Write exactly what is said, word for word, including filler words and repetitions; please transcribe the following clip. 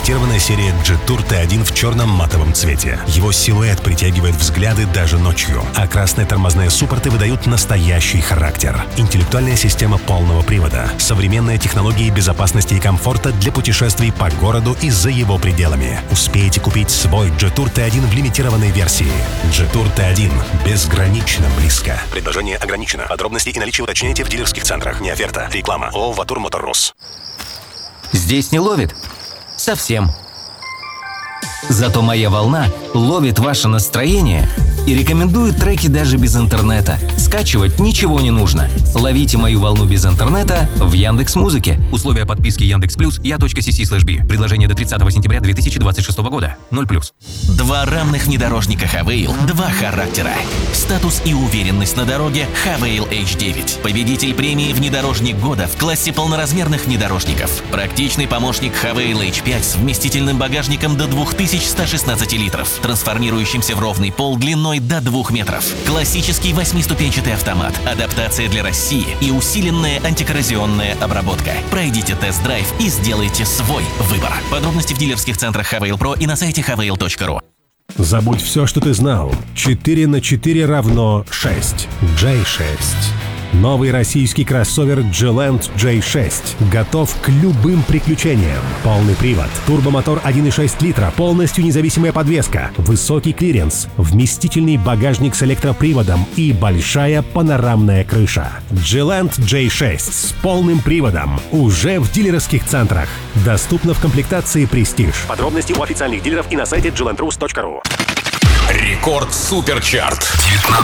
лимитированная серия Jetour ти один в черном матовом цвете. Его силуэт притягивает взгляды даже ночью, а красные тормозные суппорты выдают настоящий характер. Интеллектуальная система полного привода, современные технологии безопасности и комфорта для путешествий по городу и за его пределами. Успейте купить свой Jetour ти один в лимитированной версии. Jetour ти один. Безгранично близко. Предложение ограничено. Подробности и наличие уточняйте в дилерских центрах. Не оферта. Реклама. ООО «Ватур Моторрус». Здесь не ловит? Совсем. Зато моя волна ловит ваше настроение и рекомендует треки даже без интернета. Скачивать ничего не нужно. Ловите мою волну без интернета в Яндекс.Музыке. Условия подписки Яндекс.Плюс я.си.си слэш би. Предложение до тридцатого сентября две тысячи двадцать шестого года. ноль плюс. Два равных внедорожника Хавейл, два характера. Статус и уверенность на дороге Хавейл эйч девять. Победитель премии «Внедорожник года» в классе полноразмерных внедорожников. Практичный помощник Хавейл эйч пять с вместительным багажником до две тысячи сто шестнадцать литров, трансформирующимся в ровный пол длиной до двух метров. Классический восьмиступенчатый автомат, адаптация для России и усиленная антикоррозионная обработка. Пройдите тест-драйв и сделайте свой выбор. Подробности в дилерских центрах Хавейл Про и на сайте хавейл точка ру. Забудь все, что ты знал. четыре на четыре равно шесть. джей шесть. Новый российский кроссовер G-Land джей шесть готов к любым приключениям. Полный привод, турбомотор один и шесть литра, полностью независимая подвеска, высокий клиренс, вместительный багажник с электроприводом и большая панорамная крыша. G-Land джей шесть с полным приводом уже в дилерских центрах. Доступно в комплектации Prestige. Подробности у официальных дилеров и на сайте джи ленд рус точка ру. Рекорд Суперчарт.